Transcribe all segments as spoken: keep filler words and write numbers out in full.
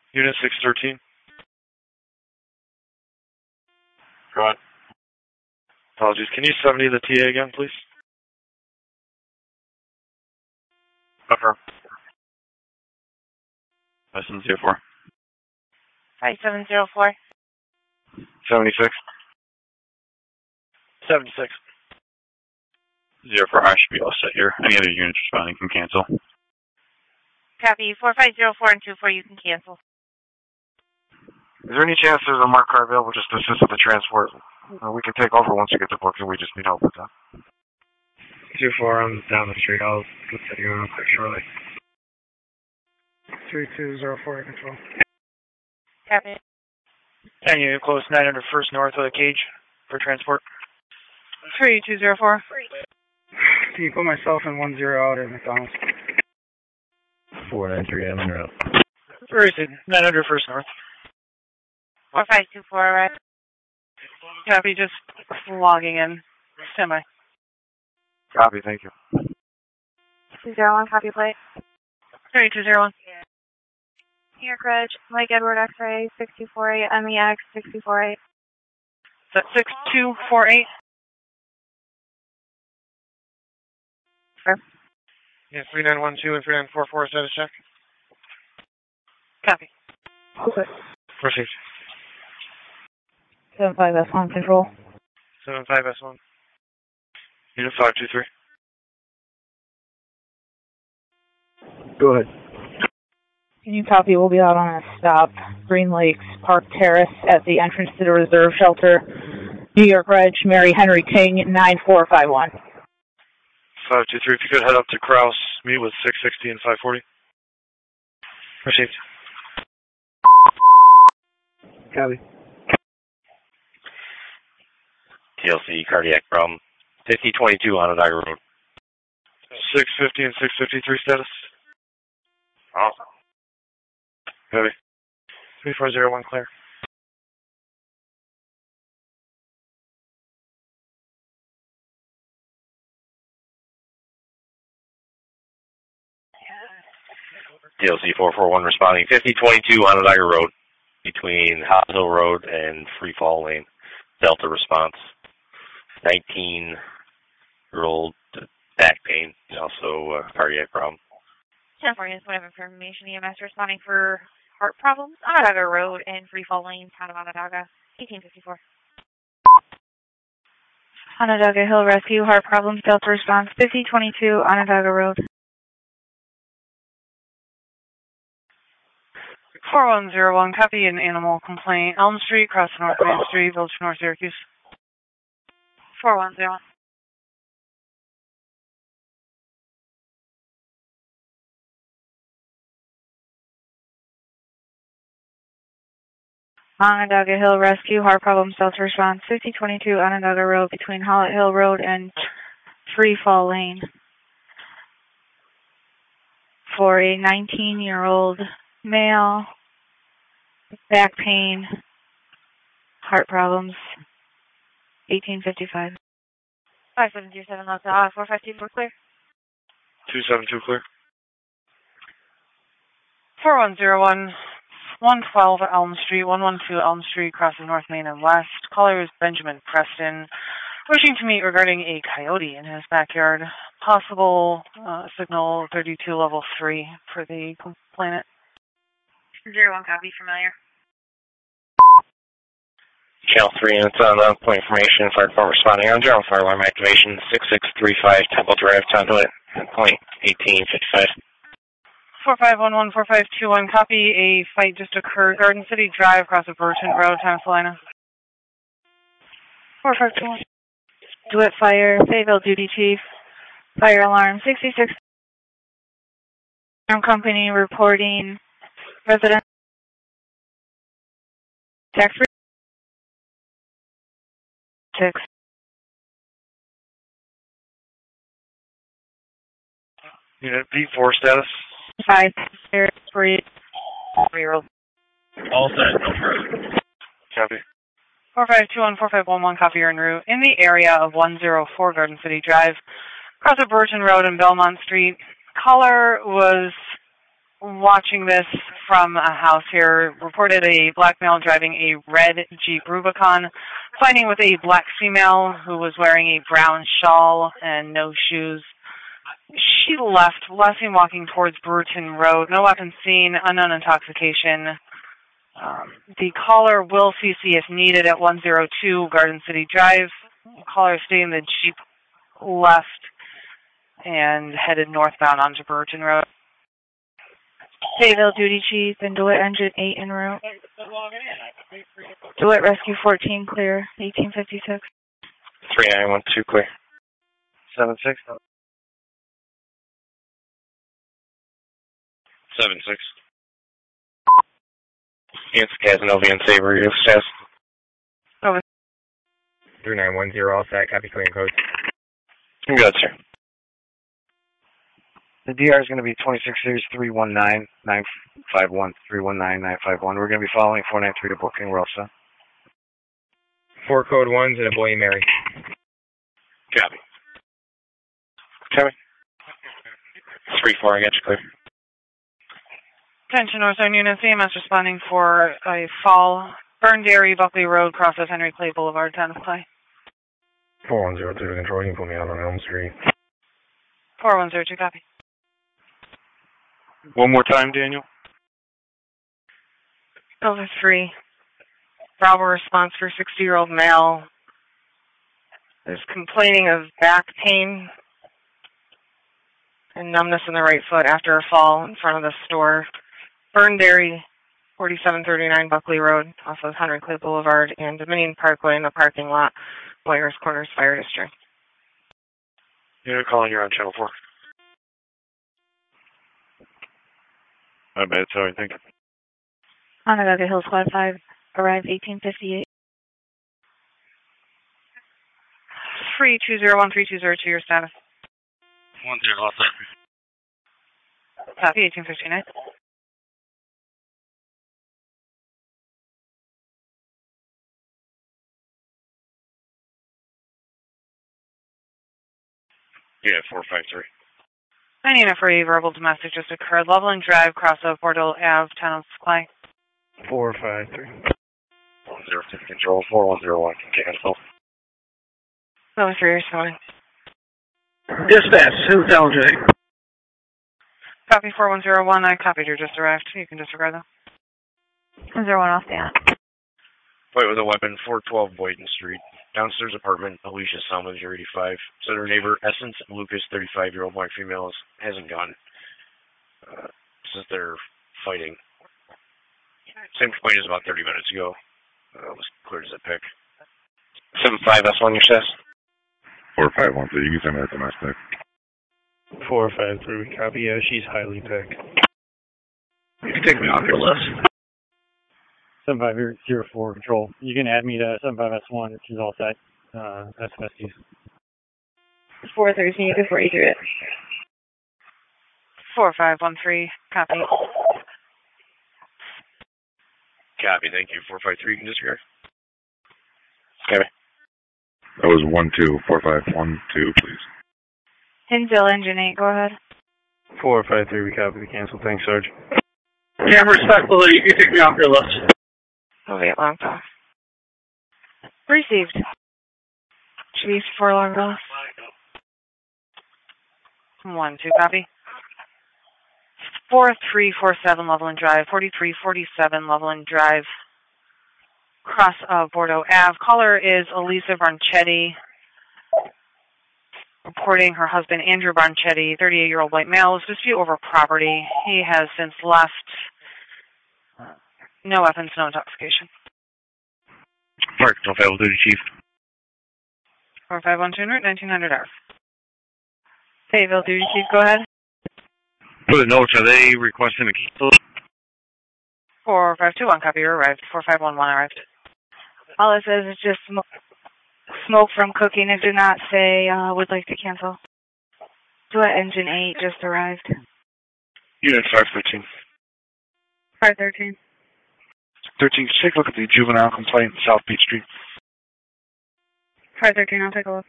Unit six thirteen. Go ahead. Apologies. Can you seventy the T A again, please? Affirm. five seven zero four. five seven zero four. seventy-six. seventy-six. Zero four, I should be all set here. Any other units responding can cancel. Copy. four five zero four and two four, you can cancel. Is there any chance there's a marked car available just to assist with the transport? Uh, we can take over once you get to booking. We just need help with that. two four, I'm down the street. I'll get to you real quick shortly. three two zero four, control. Copy. ten unit close nine hundred first north of the cage for transport. three two zero four. Can you put myself and one zero out at McDonald's? four nine three, I'm en route. Where is it? nine hundred first north. four five two four, right? Copy, just logging in. Semi. Copy, thank you. two zero one, copy plate. three two zero one. New York Ridge, Mike Edward X-ray, six two four eight, M E X, six two four eight. Is that six two four eight? Sure. Yeah, three nine one two and three nine four four, status check. Copy. Okay. Proceed. seven five S one, control. seven five S one. Unit five two three. Go ahead. Can you copy? We'll be out on a stop. Green Lakes Park Terrace at the entrance to the reserve shelter. New York Ridge, Mary Henry King, nine four five one. five two three, if you could head up to Kraus, meet with six sixty and five forty. Received. Copy. T L C, cardiac problem. fifty twenty-two Onondaga Road. six fifty and six fifty-three status. Awesome. Heavy. three four zero one, clear. T L C four four one responding. fifty twenty-two Onondaga Road between Hobbs Hill Road and Free Fall Lane. Delta response. nineteen-year-old back pain, also uh, cardiac problem. ten four is whatever information. E M S responding for heart problems. Onondaga Road and Free Fall Lane, town of Onondaga, eighteen fifty-four. Onondaga Hill Rescue, heart problems, Delta response, fifty twenty-two Onondaga Road. four one zero one, copy an animal complaint. Elm Street, cross North Main Street, Village North, Syracuse. four one zero one. Onondaga Hill Rescue, heart problems, Delta response, fifty twenty-two Onondaga Road between Hollett Hill Road and Free Fall Lane. For a nineteen-year-old male, back pain, heart problems, eighteen fifty-five. five seven zero seven, that's uh, four five two four, clear. two seven two clear. four one zero one, one twelve Elm Street, one one two Elm Street, crossing North Main and West. Caller is Benjamin Preston, wishing to meet regarding a coyote in his backyard. Possible uh, signal thirty-two level three for the complainant. Zero one, copy, familiar. Channel three, and it's on uh, point information. Fire department responding on general fire alarm activation. six six three five Temple Drive, Tontolet, point eighteen fifty-five. four five one one, four five two one, copy. A fight just occurred. Garden City Drive, across the Burton Road, Salina. four five two one. DeWitt Fire, Fayetteville Duty Chief. Fire alarm sixty-six. Company reporting resident. Tax free. Six. Unit B four status. Five. Three. Three-year-old. All set. Copy. four five two one, four five one one, copy en route. In the area of one oh four Garden City Drive, across the Burton Road and Belmont Street. Caller was watching this from a house here, reported a black male driving a red Jeep Rubicon, fighting with a black female who was wearing a brown shawl and no shoes. She left, last seen walking towards Brewerton Road. No weapons seen, unknown intoxication. Um, the caller will C C if needed at one oh two Garden City Drive. The caller stating the Jeep left and headed northbound onto Brewerton Road. Fayetteville Duty Chief and DeWitt Engine eight en route. DeWitt Rescue fourteen clear, eighteen fifty-six. three nine one two clear. Seven six. Seven six. It's Casanova and Sabre, your status. Over. three nine one zero, all set, copy clean code. Good, sir. The D R is going to be twenty-six series three one nine nine five one, three one nine nine five one. We're going to be following four nine three to booking. We're all set. Four code ones and a Boy and Mary. Copy. Copy. three four, I got you clear. Attention Northern units, E M S responding for a fall. Burn Dairy, Buckley Road, crosses Henry Clay Boulevard, town of Clay. four one zero two to control, you can put me out on Elm Street. four one zero two, copy. One more time, Daniel. Over three. Bravo response for sixty-year-old male. There's complaining of back pain and numbness in the right foot after a fall in front of the store. Burn Dairy, forty-seven thirty-nine Buckley Road, off of Henry Clay Boulevard, and Dominion Parkway in the parking lot, Boyers Corners Fire District. You're calling, you're on channel four. I bet, sorry, thank you. Onondaga Hill Squad five, arrived eighteen fifty-eight. three two zero one three two zero two, your status. One zero, all set. Copy, eighteen fifty-nine. Yeah, four five three. I need a free verbal domestic just occurred. Loveland Drive, cross of Bordeaux Ave, town of Clay. four five three. One zero two control, four one zero one, cancel. Over three, responding. Dispatch, who's L J? Copy four one zero one, I copied you just arrived. You can disregard them. one zero one off the app. Fight with a weapon, four twelve Boyden Street. Downstairs apartment, Alicia Salmager, eighty-five. Said her neighbor, Essence Lucas, thirty-five-year-old black female, hasn't gone. Uh, since they're fighting. Same complaint as about thirty minutes ago. Uh, it was clear as a pick. seven five S one, your status. four five one three, you can send me that domestic. four five three, copy, yeah, she's highly picked. You can take me off your list. seven five zero four control. You can add me to seven five S one, which is all set. Uh, that's best use. four thirteen, you can four eight three it. four five one three, copy. Copy, thank you. four five three, you can disregard. Copy. That was one two, four five one two, please. Hinsdale Engine eight, go ahead. four five three, we copy the cancel. Thanks, Sarge. Yeah, respectfully, you can take me off your list. Over eight long call. Received. Chief for long call. One, two, copy. four three four seven Loveland Drive, forty-three forty-seven Loveland Drive, cross of Bordeaux Ave. Caller is Elisa Barnchetti, reporting her husband Andrew Barnchetti, thirty-eight-year-old white male, was dispute over property. He has since left. No weapons, no intoxication. Mark, no fail duty, Chief. four five one two, nineteen hundred hours. Fayetteville Duty Chief, go ahead. For the notes, are they requesting a cancel? four five two one, copy, you arrived. four five one one arrived. All it says is just sm- smoke from cooking. It did not say uh, would like to cancel. DeWitt Engine eight just arrived. Unit five thirteen. five thirteen. thirteen, take a look at the juvenile complaint, South Beach Street. five thirteen, I'll take a look.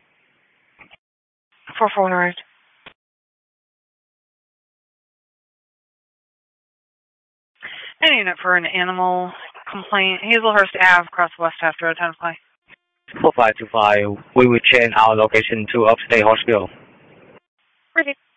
four four one arrived. Any unit for an animal complaint. Hazelhurst Avenue, across West Taft Road, ten fly. four five two five, we will change our location to Upstate Hospital. Ready.